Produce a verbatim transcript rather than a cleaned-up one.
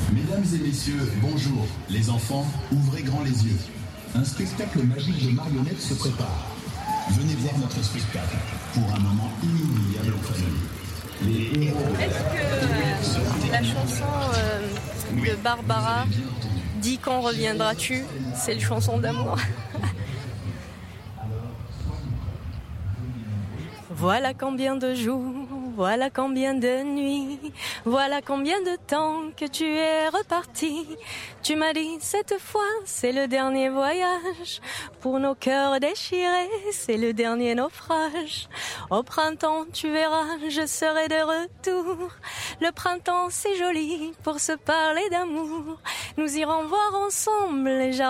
Mesdames et messieurs, bonjour. Les enfants, ouvrez grand les yeux. Un spectacle magique de marionnettes se prépare. Venez voir notre spectacle pour un moment inoubliable en famille. Les héros. Est-ce que la chanson euh, de Barbara, Dis quand reviendras-tu, c'est une chanson d'amour? Voilà combien de jours, voilà combien de nuits, voilà combien de temps que tu es reparti. Tu m'as dit cette fois, c'est le dernier voyage. Pour nos cœurs déchirés, c'est le dernier naufrage. Au printemps, tu verras, je serai de retour. Le printemps, c'est joli pour se parler d'amour. Nous irons voir ensemble les jardins.